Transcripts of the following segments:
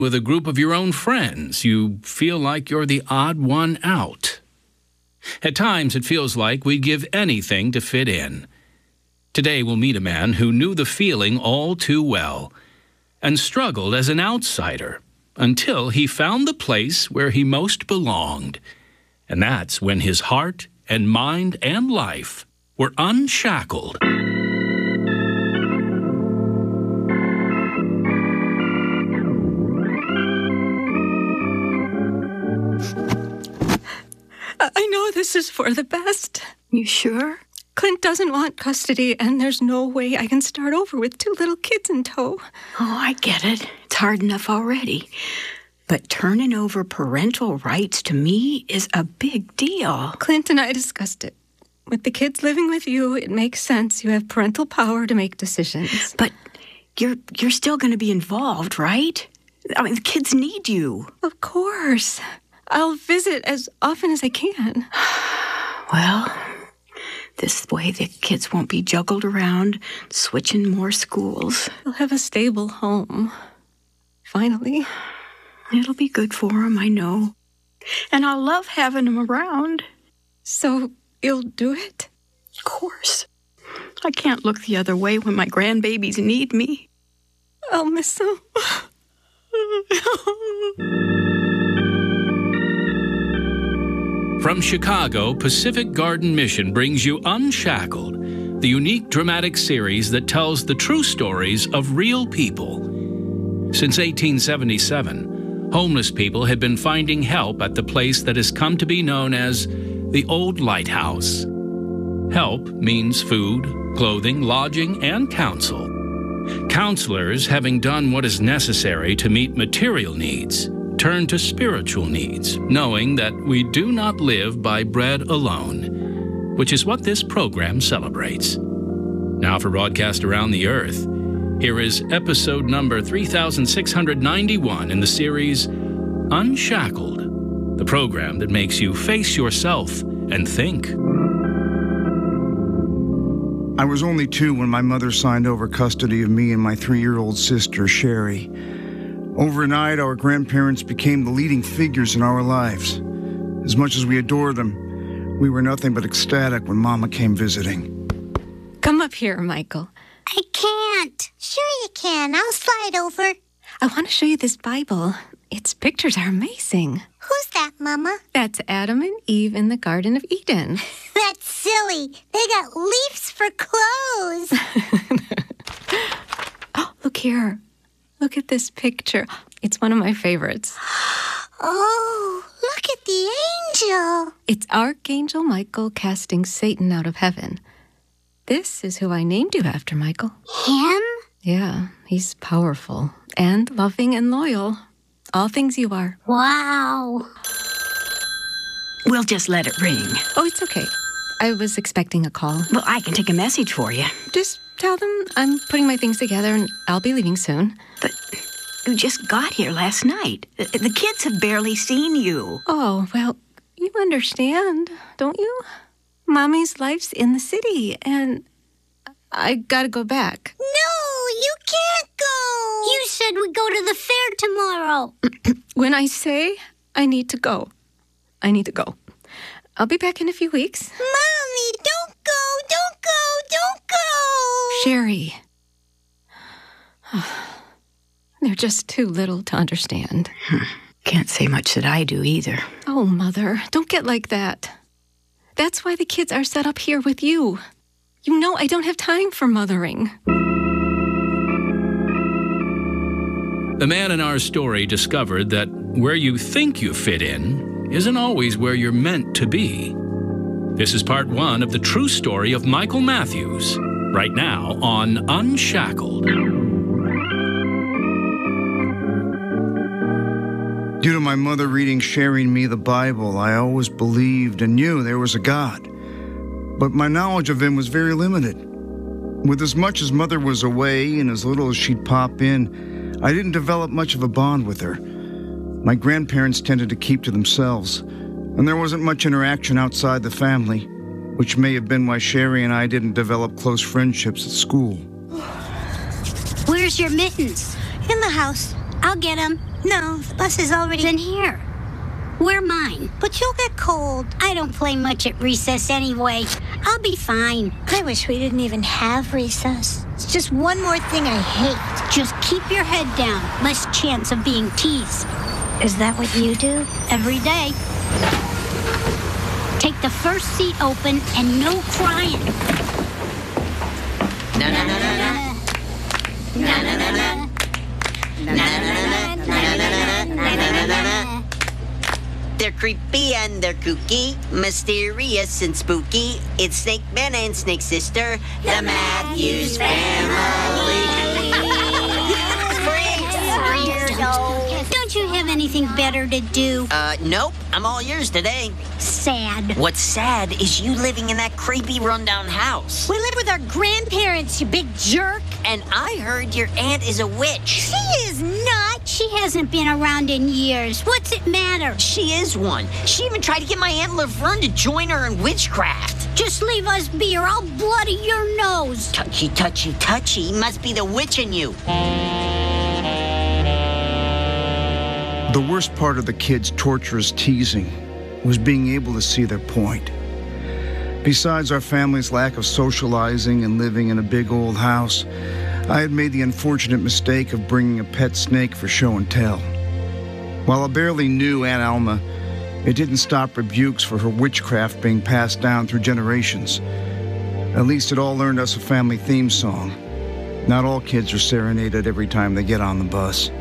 With a group of your own friends, you feel like you're the odd one out. At times, it feels like we'd give anything to fit in. Today, we'll meet a man who knew the feeling all too well and struggled as an outsider until he found the place where he most belonged. And that's when his heart and mind and life were unshackled. I know this is for the best. You sure? Clint doesn't want custody, and there's no way I can start over with 2 little kids in tow. Oh, I get it. It's hard enough already. But turning over parental rights to me is a big deal. Clint and I discussed it. With the kids living with you, it makes sense. You have parental power to make decisions. But you're still going to be involved, right? I mean, the kids need you. Of course. I'll visit as often as I can. Well, this way the kids won't be juggled around, switching more schools. They'll have a stable home. Finally. It'll be good for them, I know. And I'll love having them around. So you'll do it? Of course. I can't look the other way when my grandbabies need me. I'll miss them. From Chicago, Pacific Garden Mission brings you Unshackled, the unique dramatic series that tells the true stories of real people. Since 1877, homeless people had been finding help at the place that has come to be known as the Old Lighthouse. Help means food, clothing, lodging, and counsel. Counselors, having done what is necessary to meet material needs, turn to spiritual needs, knowing that we do not live by bread alone, which is what this program celebrates. Now for broadcast around the earth, here is episode number 3691 in the series Unshackled, the program that makes you face yourself and think. I was only 2 when my mother signed over custody of me and my 3-year-old sister, Sherry. Overnight, our grandparents became the leading figures in our lives. As much as we adored them, we were nothing but ecstatic when Mama came visiting. Come up here, Michael. I can't. Sure you can. I'll slide over. I want to show you this Bible. Its pictures are amazing. Who's that, Mama? That's Adam and Eve in the Garden of Eden. That's silly. They got leaves for clothes. Oh, look here. Look at this picture. It's one of my favorites. Oh, look at the angel. It's Archangel Michael casting Satan out of heaven. This is who I named you after, Michael. Him? Yeah, he's powerful and loving and loyal. All things you are. Wow. We'll just let it ring. Oh, it's okay. I was expecting a call. Well, I can take a message for you. Just tell them I'm putting my things together and I'll be leaving soon. But you just got here last night. The kids have barely seen you. Oh, well, you understand, don't you? Mommy's life's in the city, and I gotta go back. No, you can't go. You said we'd go to the fair tomorrow. When I say I need to go, I need to go. I'll be back in a few weeks. Mommy, don't go, don't go, don't go. Sherry. They're just too little to understand. Can't say much that I do either. Oh, Mother, don't get like that. That's why the kids are set up here with you. You know I don't have time for mothering. The man in our story discovered that where you think you fit in isn't always where you're meant to be. This is part 1 of the true story of Michael Matthews, right now on Unshackled. Due to my mother reading Sherry and me the Bible, I always believed and knew there was a God. But my knowledge of him was very limited. With as much as Mother was away and as little as she'd pop in, I didn't develop much of a bond with her. My grandparents tended to keep to themselves, and there wasn't much interaction outside the family, which may have been why Sherry and I didn't develop close friendships at school. Where's your mittens? In the house. I'll get them. No, the bus is already... Then here. Wear mine. But you'll get cold. I don't play much at recess anyway. I'll be fine. I wish we didn't even have recess. It's just one more thing I hate. Just keep your head down. Less chance of being teased. Is that what you do? Every day. Take the first seat open and no crying. Na na na na na. Na na na na. Na na na na. Na na na na. Na na na. They're creepy and they're kooky, mysterious and spooky. It's Snake Man and Snake Sister, the Matthews family. Don't you have anything better to do? Nope. I'm all yours today. Sad. What's sad is you living in that creepy rundown house. We live with our grandparents, you big jerk. And I heard your aunt is a witch. She is not. She hasn't been around in years. What's it matter? She is one. She even tried to get my Aunt Laverne to join her in witchcraft. Just leave us be or I'll bloody your nose. Touchy, touchy, touchy. Must be the witch in you. The worst part of the kids' torturous teasing was being able to see their point. Besides our family's lack of socializing and living in a big old house, I had made the unfortunate mistake of bringing a pet snake for show and tell. While I barely knew Aunt Alma, it didn't stop rebukes for her witchcraft being passed down through generations. At least it all earned us a family theme song. Not all kids are serenaded every time they get on the bus.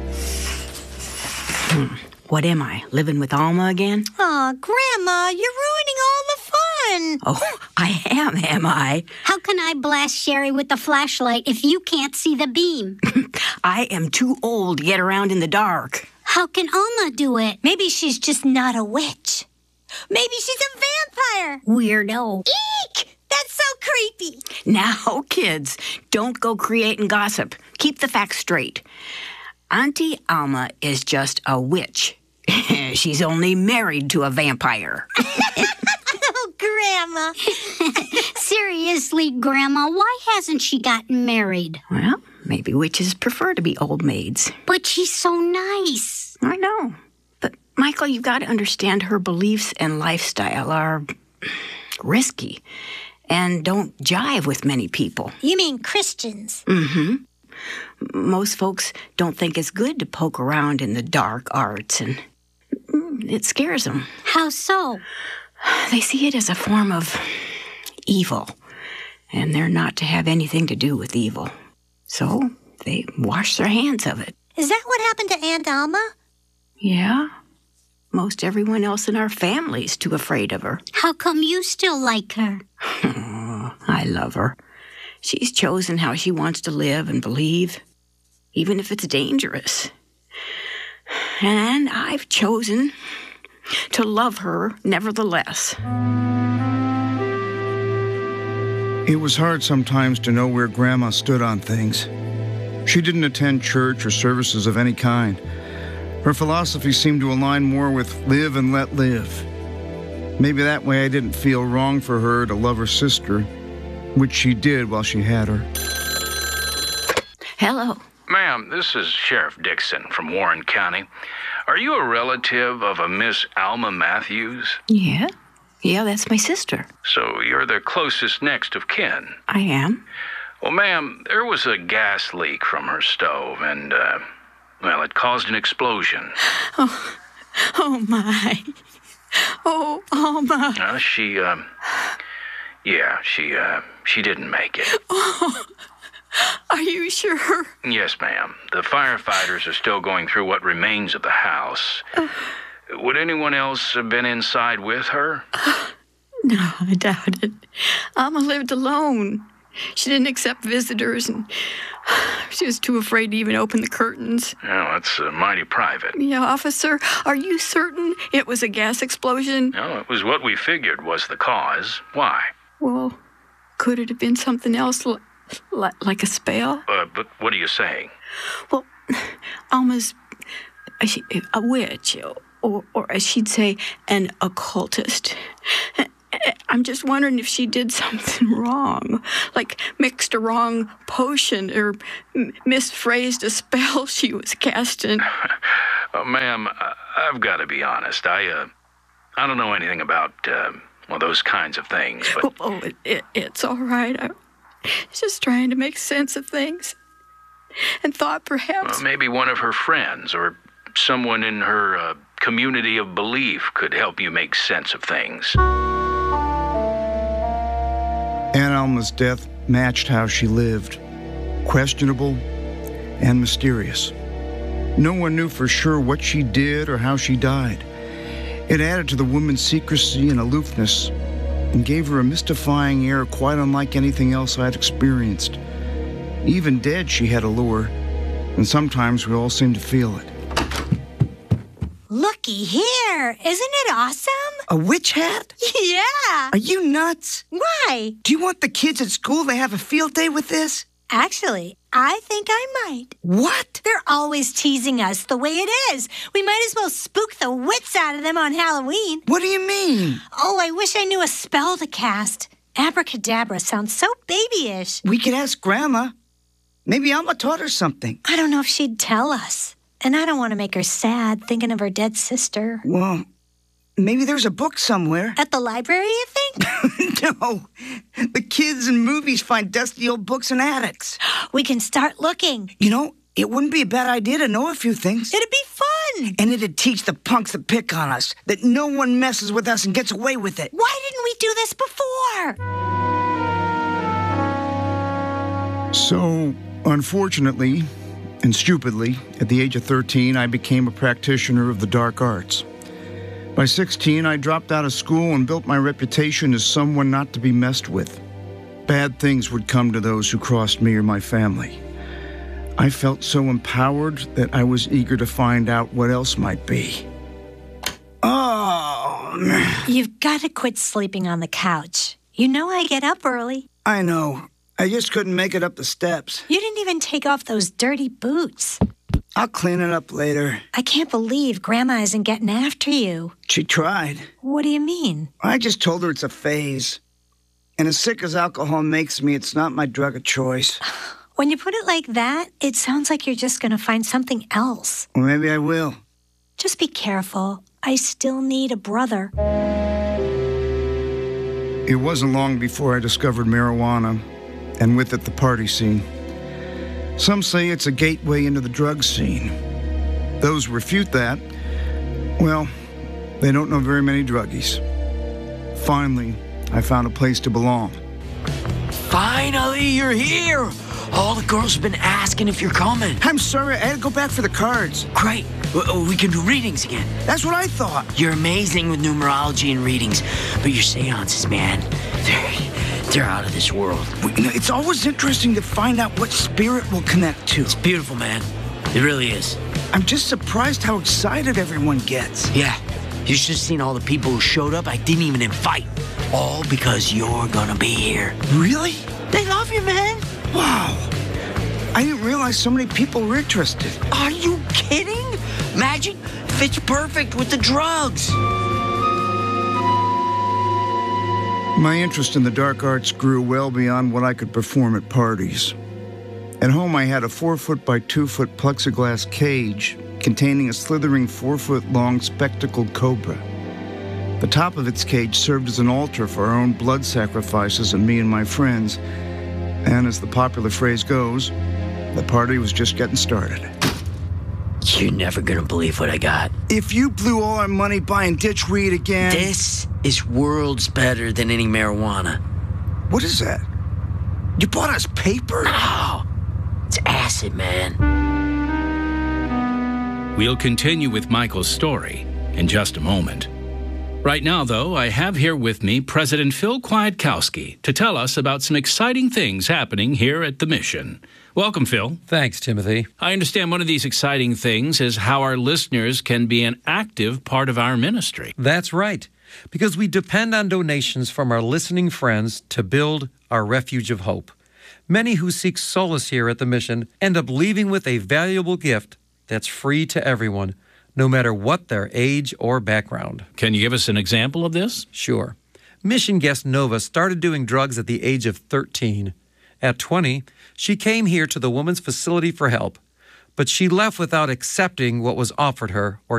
What am I, living with Alma again? Aw, Grandma, you're ruining all the fun. Oh, I am I? How can I blast Sherry with the flashlight if you can't see the beam? I am too old to get around in the dark. How can Alma do it? Maybe she's just not a witch. Maybe she's a vampire. Weirdo. Eek! That's so creepy. Now, kids, don't go creating gossip. Keep the facts straight. Auntie Alma is just a witch. She's only married to a vampire. Oh, Grandma. Seriously, Grandma, why hasn't she gotten married? Well, maybe witches prefer to be old maids. But she's so nice. I know. But, Michael, you've got to understand her beliefs and lifestyle are risky and don't jive with many people. You mean Christians? Mm-hmm. Most folks don't think it's good to poke around in the dark arts, and it scares them. How so? They see it as a form of evil, and they're not to have anything to do with evil. So they wash their hands of it. Is that what happened to Aunt Alma? Yeah. Most everyone else in our family's too afraid of her. How come you still like her? I love her. She's chosen how she wants to live and believe, even if it's dangerous. And I've chosen to love her nevertheless. It was hard sometimes to know where Grandma stood on things. She didn't attend church or services of any kind. Her philosophy seemed to align more with live and let live. Maybe that way I didn't feel wrong for her to love her sister, which she did while she had her. Hello. Ma'am, this is Sheriff Dixon from Warren County. Are you a relative of a Miss Alma Matthews? Yeah, that's my sister. So you're the closest next of kin. I am. Well, ma'am, there was a gas leak from her stove, and, well, it caused an explosion. Oh my. Oh, Alma. She didn't make it. Oh, are you sure? Yes, ma'am. The firefighters are still going through what remains of the house. Would anyone else have been inside with her? No, I doubt it. Alma lived alone. She didn't accept visitors, and she was too afraid to even open the curtains. Well, that's mighty private. Yeah, officer, are you certain it was a gas explosion? No, it was what we figured was the cause. Why? Well, could it have been something else, like a spell? But what are you saying? Well, Alma's a witch, or as she'd say, an occultist. I'm just wondering if she did something wrong, like mixed a wrong potion or misphrased a spell she was casting. Ma'am, I've got to be honest. I don't know anything about, those kinds of things, but... It's all right. I'm just trying to make sense of things. And thought perhaps... maybe one of her friends or someone in her community of belief could help you make sense of things. Aunt Alma's death matched how she lived. Questionable and mysterious. No one knew for sure what she did or how she died. It added to the woman's secrecy and aloofness and gave her a mystifying air quite unlike anything else I'd experienced. Even dead, she had a lure, and sometimes we all seemed to feel it. Looky here. Isn't it awesome? A witch hat? Yeah. Are you nuts? Why? Do you want the kids at school to have a field day with this? Actually, I think I might. What? They're always teasing us the way it is. We might as well spook the wits out of them on Halloween. What do you mean? Oh, I wish I knew a spell to cast. Abracadabra sounds so babyish. We could ask Grandma. Maybe Alma taught her something. I don't know if she'd tell us. And I don't want to make her sad thinking of her dead sister. Well, maybe there's a book somewhere. At the library, you think? No. The kids in movies find dusty old books in attics. We can start looking. You know, it wouldn't be a bad idea to know a few things. It'd be fun. And it'd teach the punks that pick on us that no one messes with us and gets away with it. Why didn't we do this before? So, unfortunately and stupidly, at the age of 13, I became a practitioner of the dark arts. By 16, I dropped out of school and built my reputation as someone not to be messed with. Bad things would come to those who crossed me or my family. I felt so empowered that I was eager to find out what else might be. Oh, You've got to quit sleeping on the couch. You know I get up early. I know. I just couldn't make it up the steps. You didn't even take off those dirty boots. I'll clean it up later. I can't believe Grandma isn't getting after you. She tried. What do you mean? I just told her it's a phase. And as sick as alcohol makes me, it's not my drug of choice. When you put it like that, it sounds like you're just going to find something else. Well, maybe I will. Just be careful. I still need a brother. It wasn't long before I discovered marijuana, and with it the party scene. Some say it's a gateway into the drug scene. Those who refute that, well, they don't know very many druggies. Finally, I found a place to belong. Finally, you're here! All the girls have been asking if you're coming. I'm sorry, I had to go back for the cards. Great. We can do readings again. That's what I thought. You're amazing with numerology and readings, but your seances, man, they're out of this world. It's always interesting to find out what spirit we'll connect to. It's beautiful, man. It really is. I'm just surprised how excited everyone gets. Yeah. You should have seen all the people who showed up I didn't even invite. All because you're gonna be here. Really? They love you, man. Wow. I didn't realize so many people were interested. Are you kidding? Imagine, fits perfect with the drugs. My interest in the dark arts grew well beyond what I could perform at parties. At home, I had a 4-foot by 2-foot plexiglass cage containing a slithering 4-foot-long spectacled cobra. The top of its cage served as an altar for our own blood sacrifices of me and my friends. And as the popular phrase goes, the party was just getting started. You're never gonna believe what I got. If you blew all our money buying ditch weed again... This is worlds better than any marijuana. What is that? You bought us paper? No, it's acid, man. We'll continue with Michael's story in just a moment. Right now, though, I have here with me President Phil Kwiatkowski to tell us about some exciting things happening here at the Mission. Welcome, Phil. Thanks, Timothy. I understand one of these exciting things is how our listeners can be an active part of our ministry. That's right, because we depend on donations from our listening friends to build our refuge of hope. Many who seek solace here at the Mission end up leaving with a valuable gift that's free to everyone, no matter what their age or background. Can you give us an example of this? Sure. Mission guest Nova started doing drugs at the age of 13. At 20, she came here to the Women's Facility for help. but she left without accepting what was offered her or